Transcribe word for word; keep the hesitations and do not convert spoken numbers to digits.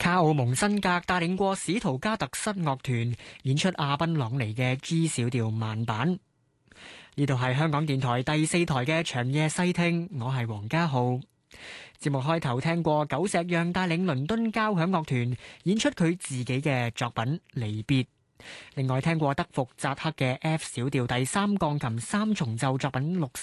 卡奧蒙辛格帶領過史圖加特室樂團演出阿賓朗尼嘅 G 小調慢板。呢度係香港電台第四台嘅長夜細聽，我係黃家浩。節目開頭聽過久石讓帶領倫敦交響樂團演出佢自己嘅作品《離別》，另外聽過德福扎克嘅 F 小調第三鋼琴三重奏作品六十。